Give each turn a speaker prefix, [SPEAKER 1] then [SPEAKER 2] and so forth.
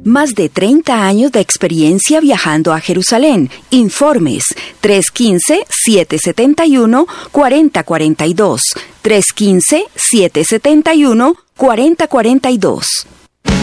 [SPEAKER 1] Más de 30 años de experiencia viajando a Jerusalén. Informes 315-771-4042. 315-771-4042.